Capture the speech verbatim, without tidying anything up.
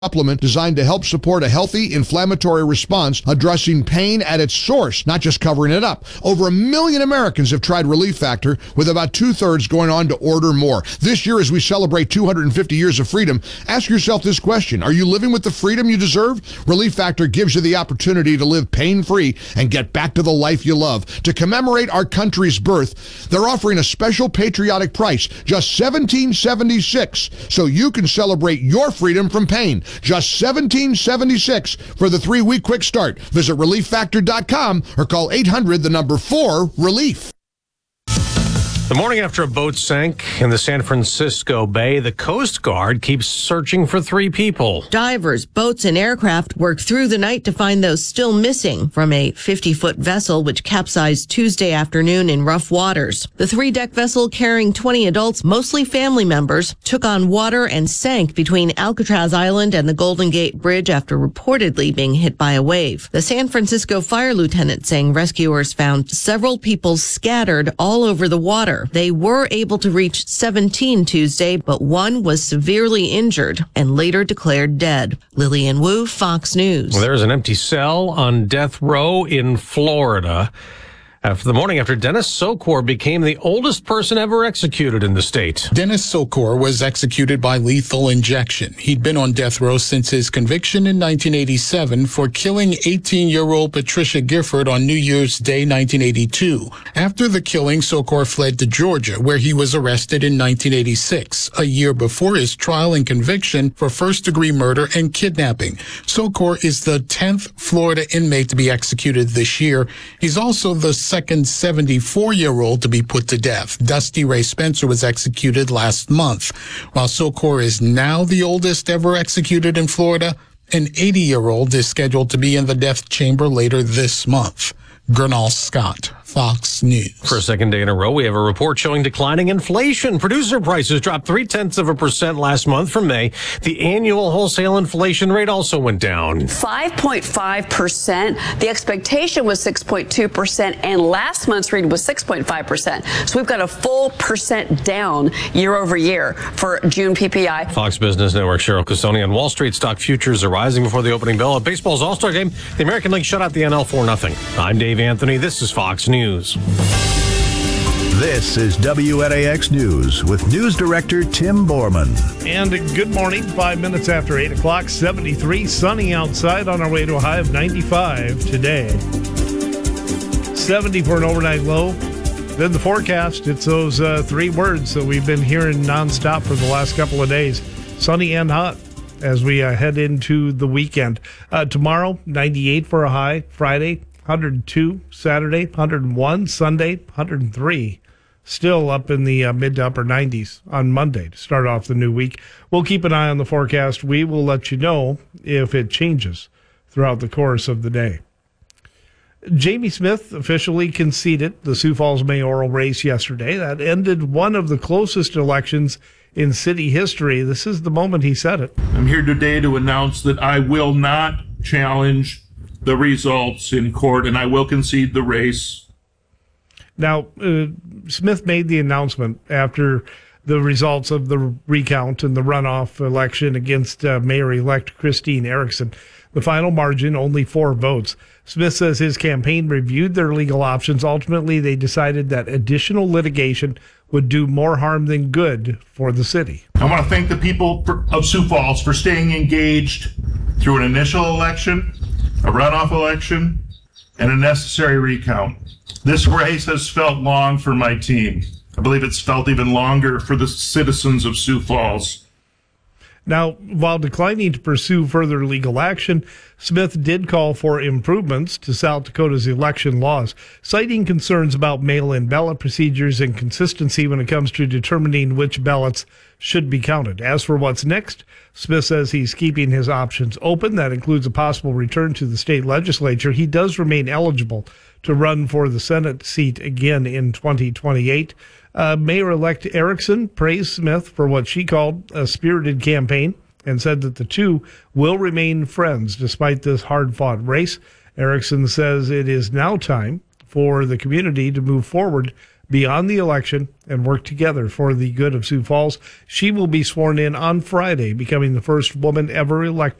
supplement designed to help support a healthy inflammatory response, addressing pain at its source, not just covering it up. Over a million Americans have tried Relief Factor, with about two-thirds going on to order more. This year, as we celebrate two hundred fifty years of freedom, ask yourself this question: are you living with the freedom you deserve? Relief Factor gives you the opportunity to live pain-free and get back to the life you love. To commemorate our country's birth, they're offering a special patriotic price, just seventeen seventy-six, so you can celebrate your freedom from pain. Just seventeen seventy-six for the three-week quick start. Visit relief factor dot com or call eight hundred, the number four, relief. The morning after a boat sank in the San Francisco Bay, the Coast Guard keeps searching for three people. Divers, boats, and aircraft worked through the night to find those still missing from a fifty-foot vessel which capsized Tuesday afternoon in rough waters. The three-deck vessel carrying twenty adults, mostly family members, took on water and sank between Alcatraz Island and the Golden Gate Bridge after reportedly being hit by a wave. The San Francisco fire lieutenant saying rescuers found several people scattered all over the water. They were able to reach seventeen Tuesday, but one was severely injured and later declared dead. Lillian Wu, Fox News. Well, there's an empty cell on death row in Florida after the morning after Dennis Sokor became the oldest person ever executed in the state. Dennis Sokor was executed by lethal injection. He'd been on death row since his conviction in nineteen eighty-seven for killing eighteen-year-old Patricia Gifford on New Year's Day nineteen eighty-two. After the killing, Sokor fled to Georgia, where he was arrested in nineteen eighty-six, a year before his trial and conviction for first-degree murder and kidnapping. Sokor is the tenth Florida inmate to be executed this year. He's also the second seventy-four-year-old to be put to death. Dusty Ray Spencer was executed last month. While Sokor is now the oldest ever executed in Florida, an eighty-year-old is scheduled to be in the death chamber later this month. Gernal Scott, Fox News. For a second day in a row, we have a report showing declining inflation. Producer prices dropped three-tenths of a percent last month from May. The annual wholesale inflation rate also went down. five point five percent. The expectation was six point two percent, and last month's read was six point five percent. So we've got a full percent down year over year for June P P I. Fox Business Network, Cheryl Casoni. On Wall Street, stock futures are rising before the opening bell of baseball's All-Star Game. The American League shut out the N L four nothing. I'm Dave Anthony. This is Fox News. This is W N A X News with News Director Tim Borman. And good morning. Five minutes after eight o'clock, seventy-three, sunny outside on our way to a high of ninety-five today. seventy for an overnight low. Then the forecast, it's those uh, three words that we've been hearing nonstop for the last couple of days. Sunny and hot as we uh, head into the weekend. Uh, tomorrow, ninety-eight for a high. Friday, one hundred two. Saturday, one hundred one. Sunday, one hundred three. Still up in the uh, mid to upper nineties on Monday to start off the new week. We'll keep an eye on the forecast. We will let you know if it changes throughout the course of the day. Jamie Smith officially conceded the Sioux Falls mayoral race yesterday. That ended one of the closest elections in city history. This is the moment he said it. I'm here today to announce that I will not challenge the results in court, and I will concede the race. Now, uh, Smith made the announcement after the results of the recount and the runoff election against uh, Mayor-elect Christine Erickson. The final margin, only four votes. Smith says his campaign reviewed their legal options. Ultimately, they decided that additional litigation would do more harm than good for the city. I want to thank the people for, of Sioux Falls for staying engaged through an initial election, a runoff election, and a necessary recount. This race has felt long for my team. I believe it's felt even longer for the citizens of Sioux Falls. Now, while declining to pursue further legal action, Smith did call for improvements to South Dakota's election laws, citing concerns about mail-in ballot procedures and consistency when it comes to determining which ballots should be counted. As for what's next, Smith says he's keeping his options open. That includes a possible return to the state legislature. He does remain eligible to run for the Senate seat again in twenty twenty-eight. Uh, Mayor-elect Erickson praised Smith for what she called a spirited campaign and said that the two will remain friends despite this hard-fought race. Erickson says it is now time for the community to move forward beyond the election and work together for the good of Sioux Falls. She will be sworn in on Friday, becoming the first woman ever elected